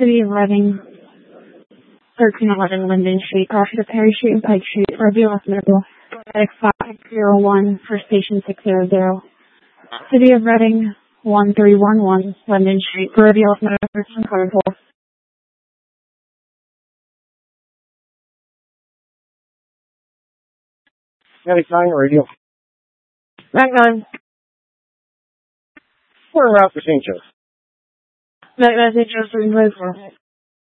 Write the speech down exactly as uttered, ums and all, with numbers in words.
City of Reading, thirteen eleven Linden Street, Rochester Perry Street, and Pike Street, for B L S Medical, Medic five zero one for Station six hundred. City of Reading, one three one one Linden Street, for B L S Medical, Carnival. Medic nine radio. Medic nine. We're en route for Saint Joe's. Medic nine, Saint Joe's,